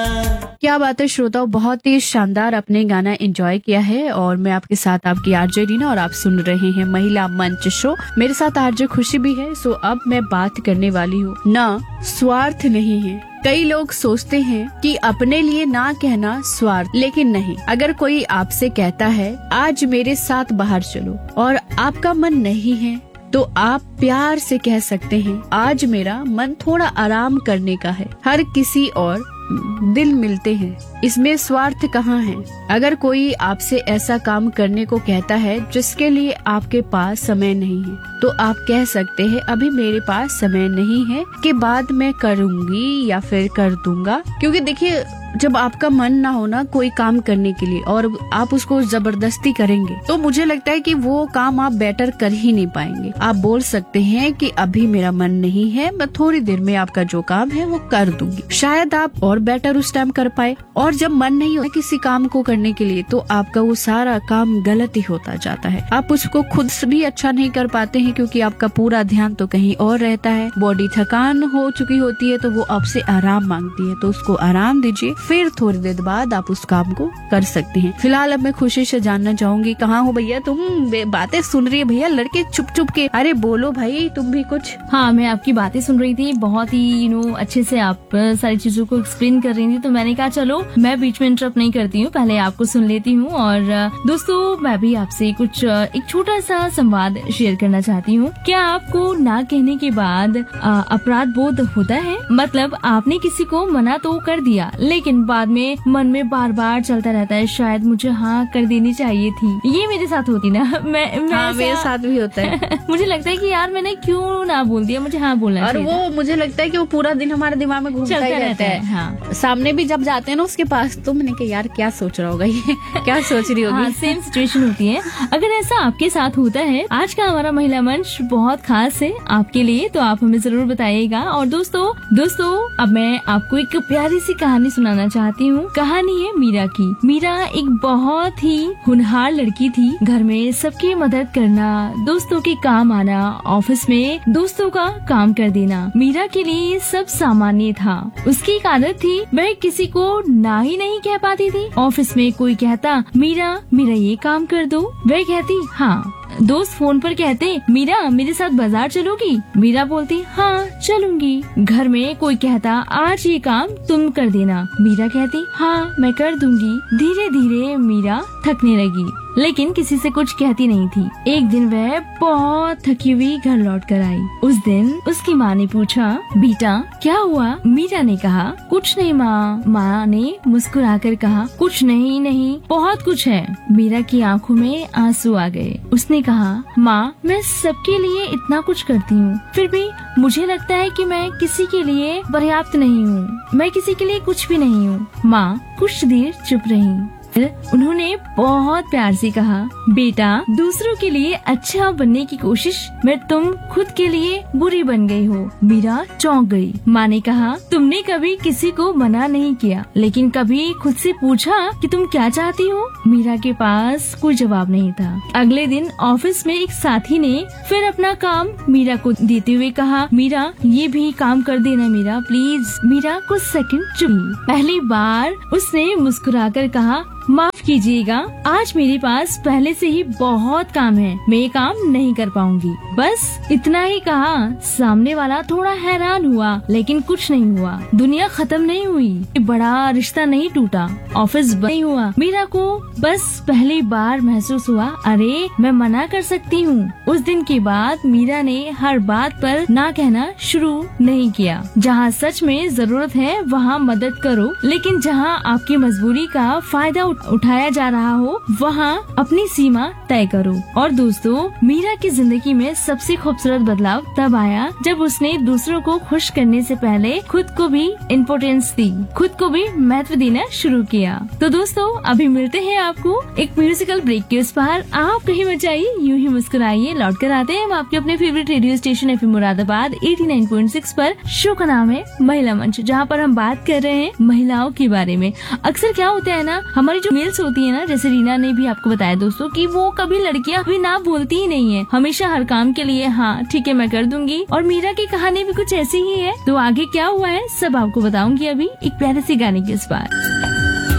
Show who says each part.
Speaker 1: क्या बात है श्रोताओं, बहुत ही शानदार अपने गाना एंजॉय किया है और मैं आपके साथ आपकी आरजे रीना और आप सुन रहे हैं महिला मंच शो। मेरे साथ आरजे खुशी भी है। सो अब मैं बात करने वाली हूँ ना स्वार्थ नहीं है। कई लोग सोचते हैं कि अपने लिए ना कहना स्वार्थ, लेकिन नहीं। अगर कोई आपसे कहता है आज मेरे साथ बाहर चलो और आपका मन नहीं है तो आप प्यार से कह सकते हैं आज मेरा मन थोड़ा आराम करने का है। हर किसी और दिल मिलते हैं, इसमें स्वार्थ कहाँ है। अगर कोई आपसे ऐसा काम करने को कहता है जिसके लिए आपके पास समय नहीं है तो आप कह सकते हैं अभी मेरे पास समय नहीं है, के बाद मैं करूँगी या फिर कर दूंगा। क्योंकि देखिए जब आपका मन ना हो ना कोई काम करने के लिए और आप उसको जबरदस्ती करेंगे तो मुझे लगता है कि वो काम आप बेटर कर ही नहीं पाएंगे। आप बोल सकते हैं कि अभी मेरा मन नहीं है, मैं थोड़ी देर में आपका जो काम है वो कर दूंगी, शायद आप और बेटर उस टाइम कर पाए। और जब मन नहीं हो किसी काम को करने के लिए तो आपका वो सारा काम गलत ही होता जाता है। आप उसको खुद से भी अच्छा नहीं कर पाते हैं क्योंकि आपका पूरा ध्यान तो कहीं और रहता है। बॉडी थकान हो चुकी होती है तो वो आपसे आराम मांगती है, तो उसको आराम दीजिए, फिर थोड़ी देर बाद आप उस काम को कर सकते हैं। फिलहाल अब मैं खुशी से जानना चाहूंगी, कहाँ हो भैया तुम? बातें सुन रही है भैया लड़के चुप चुप के। अरे बोलो भाई तुम भी कुछ।
Speaker 2: हाँ, मैं आपकी बातें सुन रही थी, बहुत ही अच्छे से आप सारी चीजों को एक्सप्लेन कर रही थी, तो मैंने कहा चलो मैं बीच में इंटरप्ट नहीं करती हूँ, पहले आपको सुन लेती हूँ। और दोस्तों मैं भी आपसे कुछ एक छोटा सा संवाद शेयर करना चाहती हूँ। क्या आपको ना कहने के बाद अपराध बोध होता है? मतलब आपने किसी को मना तो कर दिया लेकिन बाद में मन में बार बार चलता रहता है शायद मुझे हाँ कर देनी चाहिए थी। ये मेरे साथ होती ना,
Speaker 1: हाँ, मेरे साथ भी होता है।
Speaker 2: मुझे लगता है कि यार मैंने क्यों ना बोल दिया, मुझे हाँ बोलना
Speaker 1: और वो मुझे लगता है कि वो पूरा दिन हमारे दिमाग में घूमता ही रहता है।
Speaker 2: हाँ।
Speaker 1: सामने भी जब जाते हैं ना उसके पास तो मैंने कहा यार क्या सोच रहा होगा ये क्या सोच रही होगी।
Speaker 2: हाँ, सेम सिचुएशन होती है। अगर ऐसा आपके साथ होता है, आज का हमारा महिला मंच बहुत खास है आपके लिए, तो आप हमें जरूर बताइएगा। और दोस्तों अब मैं आपको एक प्यारी सी कहानी सुनाना चाहती हूँ। कहानी है मीरा की। मीरा एक बहुत ही होनहार लड़की थी। घर में सबकी मदद करना, दोस्तों के काम आना, ऑफिस में दोस्तों का काम कर देना मीरा के लिए ये सब सामान्य था। उसकी एक आदत थी, वह किसी को ना ही नहीं कह पाती थी। ऑफिस में कोई कहता मीरा ये काम कर दो, वह कहती हाँ। दोस्त फोन पर कहते मीरा मेरे साथ बाजार चलोगी? मीरा बोलती हाँ चलूंगी। घर में कोई कहता आज ये काम तुम कर देना, मीरा कहती हाँ मैं कर दूंगी। धीरे धीरे मीरा थकने लगी लेकिन किसी से कुछ कहती नहीं थी। एक दिन वह बहुत थकी हुई घर लौट कर आई। उस दिन उसकी माँ ने पूछा बेटा क्या हुआ? मीरा ने कहा कुछ नहीं माँ। माँ ने मुस्कुराकर कहा कुछ नहीं बहुत कुछ है। मीरा की आंखों में आंसू आ गए। उसने कहा माँ मैं सबके लिए इतना कुछ करती हूँ, फिर भी मुझे लगता है कि मैं किसी के लिए पर्याप्त नहीं हूँ, मैं किसी के लिए कुछ भी नहीं हूँ। माँ कुछ देर चुप रही, उन्होंने बहुत प्यार से कहा बेटा दूसरों के लिए अच्छा बनने की कोशिश में तुम खुद के लिए बुरी बन गई हो। मीरा चौंक गई। माँ ने कहा तुमने कभी किसी को मना नहीं किया लेकिन कभी खुद से पूछा कि तुम क्या चाहती हो? मीरा के पास कोई जवाब नहीं था। अगले दिन ऑफिस में एक साथी ने फिर अपना काम मीरा को देते हुए कहा मीरा ये भी काम कर देना मीरा प्लीज। मीरा कुछ सेकंड चुप। पहली बार उसने मुस्कुराकर कहा माफ कीजिएगा आज मेरे पास पहले से ही बहुत काम है, मैं ये काम नहीं कर पाऊंगी। बस इतना ही कहा। सामने वाला थोड़ा हैरान हुआ लेकिन कुछ नहीं हुआ। दुनिया खत्म नहीं हुई, बड़ा रिश्ता नहीं टूटा, ऑफिस बंद नहीं हुआ। मीरा को बस पहली बार महसूस हुआ अरे मैं मना कर सकती हूँ। उस दिन के बाद मीरा ने हर बात पर ना कहना शुरू नहीं किया। जहाँ सच में जरूरत है वहाँ मदद करो, लेकिन जहाँ आपकी मजबूरी का फायदा उठाया जा रहा हो वहाँ अपनी सीमा तय करो। और दोस्तों मीरा की जिंदगी में सबसे खूबसूरत बदलाव तब आया जब उसने दूसरों को खुश करने से पहले खुद को भी इम्पोर्टेंस दी, खुद को भी महत्व देना शुरू किया। तो दोस्तों अभी मिलते हैं आपको एक म्यूजिकल ब्रेक के उस पार। आप कहीं मत जाइए, यूं ही मुस्कुराइए। लौट कर आते हैं हम आपके अपने favourite radio station FM Moradabad 89.6 पर। शो का नाम है महिला मंच, जहाँ पर हम बात कर रहे हैं महिलाओं के बारे में। अक्सर क्या होता है ना, हमारी जो मेल्स होती है ना, जैसे रीना ने भी आपको बताया दोस्तों कि वो कभी लड़कियां भी ना बोलती ही नहीं है, हमेशा हर काम के लिए हाँ ठीक है मैं कर दूंगी। और मीरा की कहानी भी कुछ ऐसी ही है। तो आगे क्या हुआ है सब आपको बताऊंगी अभी एक प्यारे से गाने के इस बार।